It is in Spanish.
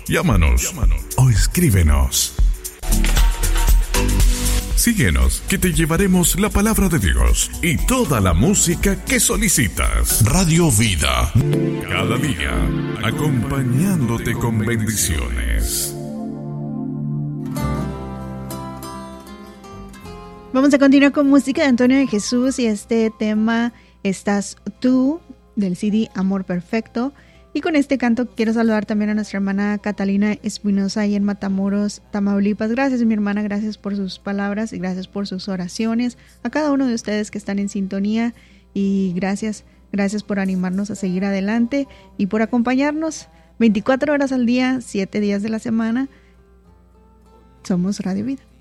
Llámanos o escríbenos. Síguenos, que te llevaremos la palabra de Dios y toda la música que solicitas. Radio Vida, cada día acompañándote con bendiciones. Vamos a continuar con música de Antonio de Jesús y este tema Estás Tú, del CD Amor Perfecto. Y con este canto quiero saludar también a nuestra hermana Catalina Espinosa ahí en Matamoros, Tamaulipas. Gracias, mi hermana, gracias por sus palabras y gracias por sus oraciones. A cada uno de ustedes que están en sintonía y gracias por animarnos a seguir adelante y por acompañarnos 24 horas al día, 7 días de la semana. Somos Radio Vida.